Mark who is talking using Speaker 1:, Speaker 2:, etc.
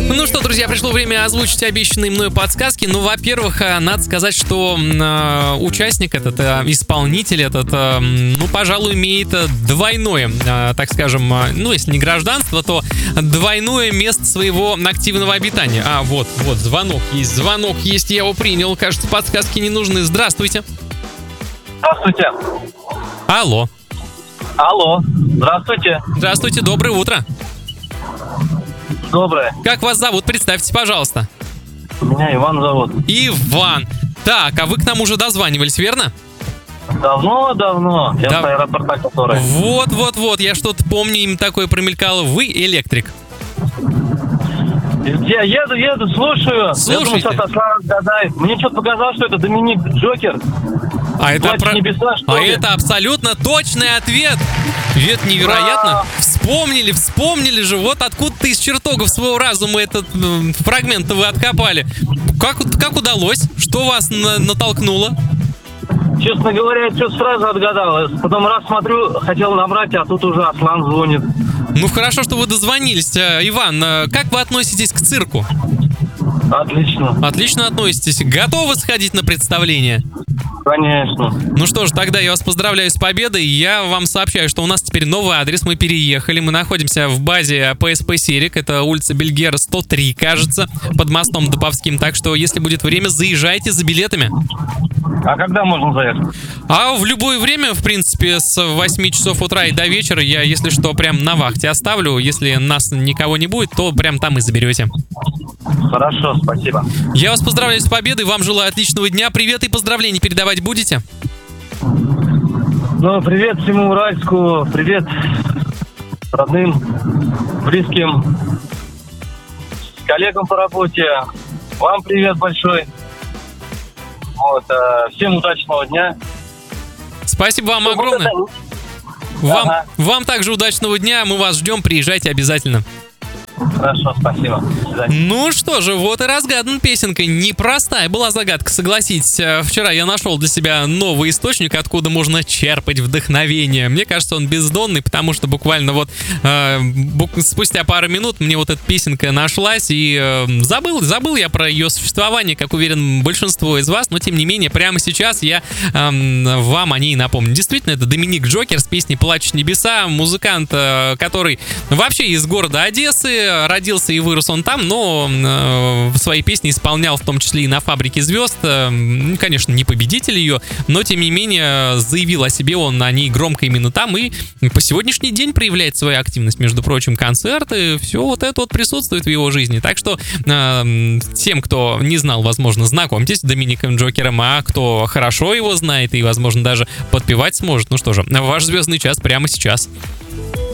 Speaker 1: Ну что, друзья, пришло время озвучить обещанные мною подсказки. Ну, во-первых, надо сказать, что участник этот, исполнитель этот, ну, пожалуй, имеет двойное, так скажем, ну, если не гражданство, то двойное место своего активного обитания. Вот, звонок есть, я его принял. Кажется, подсказки не нужны. Здравствуйте.
Speaker 2: Здравствуйте.
Speaker 1: Алло.
Speaker 2: Здравствуйте.
Speaker 1: Здравствуйте, доброе утро.
Speaker 2: Доброе.
Speaker 1: Как вас зовут? Представьтесь, пожалуйста.
Speaker 2: Меня Иван зовут.
Speaker 1: Иван. Так, а вы к нам уже дозванивались, верно?
Speaker 2: Давно. Я с аэропорта, который.
Speaker 1: Вот. Я что-то помню, им такое промелькало. Вы электрик.
Speaker 2: Я еду, слушаю.
Speaker 1: Слушайте.
Speaker 2: Я думаю, что Аслан отгадает. Мне что-то показалось, что это Доминик Джокер.
Speaker 1: Это абсолютно точный ответ. Ведь невероятно. Вспомнили же. Вот откуда-то из чертогов своего разума этот фрагмент вы откопали. Как удалось? Что вас натолкнуло?
Speaker 2: Честно говоря, я что-то сразу отгадал. Потом раз смотрю, хотел набрать, а тут уже Аслан звонит.
Speaker 1: Ну, хорошо, что вы дозвонились. Иван, как вы относитесь к цирку?
Speaker 2: Отлично.
Speaker 1: Отлично относитесь. Готовы сходить на представление?
Speaker 2: Конечно.
Speaker 1: Ну что ж, тогда я вас поздравляю с победой. Я вам сообщаю, что у нас теперь новый адрес. Мы переехали. Мы находимся в базе ПСП «Серик». Это улица Бельгера, 103, кажется, под мостом Доповским. Так что, если будет время, заезжайте за билетами.
Speaker 2: А когда можно заехать?
Speaker 1: А в любое время, в принципе, с 8 часов утра и до вечера. Я, если что, прям на вахте оставлю. Если нас никого не будет, то прям там и заберете.
Speaker 2: Хорошо, спасибо.
Speaker 1: Я вас поздравляю с победой. Вам желаю отличного дня. Привет и поздравления передавать будете?
Speaker 2: Ну, привет всему Уральску. Привет родным, близким, коллегам по работе. Вам привет большой. Всем удачного дня.
Speaker 1: Спасибо вам огромное. Вам также удачного дня. Мы вас ждем. Приезжайте обязательно.
Speaker 2: Хорошо, спасибо. До свидания.
Speaker 1: Ну что же, вот и разгадана песенка. Непростая была загадка, согласитесь. Вчера я нашел для себя новый источник, откуда можно черпать вдохновение. Мне кажется, он бездонный, потому что буквально спустя пару минут мне вот эта песенка нашлась, и забыл я про ее существование, как уверен большинство из вас, но тем не менее, прямо сейчас я вам о ней напомню. Действительно, это Доминик Джокер с песней «Плачут небеса», музыкант, который вообще из города Одессы, родился и вырос он там, но свои песни исполнял в том числе и на «Фабрике звезд». Конечно, не победитель ее, но тем не менее заявил о себе он о ней громко именно там, и по сегодняшний день проявляет свою активность. Между прочим, концерты, все вот это вот присутствует в его жизни. Так что тем, кто не знал, возможно, знакомьтесь с Домиником Джокером, а кто хорошо его знает и, возможно, даже подпевать сможет. Ну что же, ваш звездный час прямо сейчас.